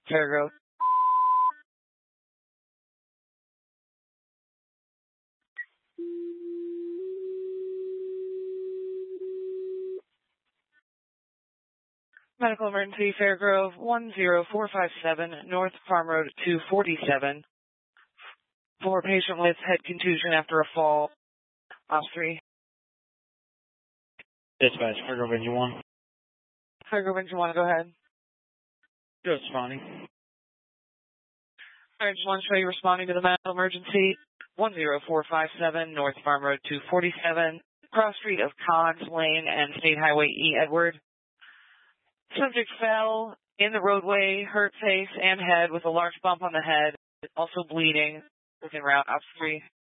Fairgrove. Medical emergency, Fairgrove, 10457, North Farm Road 247. For a patient with head contusion after a fall. OPS-3. Dispatch, Fairgrove Engine 1. Fairgrove Engine 1, go ahead. Just responding. Engine 1, show you responding to the medical emergency. 10457, North Farm Road 247, cross street of Collins Lane and State Highway E. Edward. Subject fell in the roadway, hurt face and head with a large bump on the head, also bleeding. Looking route, OPS-3.